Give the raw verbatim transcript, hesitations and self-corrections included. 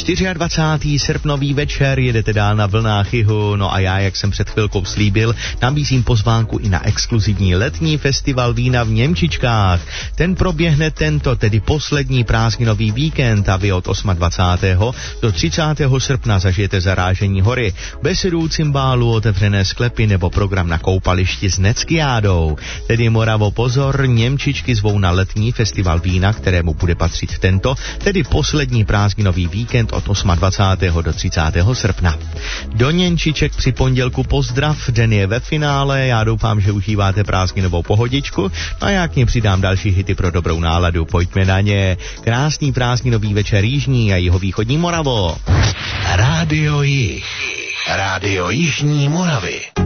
dvacátého čtvrtého srpnový večer, jedete dál na vlnách Jihu, no a já, jak jsem před chvilkou slíbil, nabízím pozvánku i na exkluzivní letní festival vína v Němčičkách. Ten proběhne tento, tedy poslední prázdninový víkend a vy od dvacátého osmého do třicátého srpna zažijete zarážení hory, besedu, cymbálu, otevřené sklepy nebo program na koupališti s Neckiádou. Tedy Moravo pozor, Němčičky zvou na letní festival vína, kterému bude patřit tento, tedy poslední prázdninový víkend od dvacátého osmého do třicátého srpna. Do Němčiček při pondělku pozdrav, den je ve finále, já doufám, že užíváte prázdninovou pohodičku, a já k ní přidám další hity pro dobrou náladu, pojďme na ně. Krásný prázdninový večer jižní a jihovýchodní Moravo. Rádio Jih, Rádio Jižní Moravy.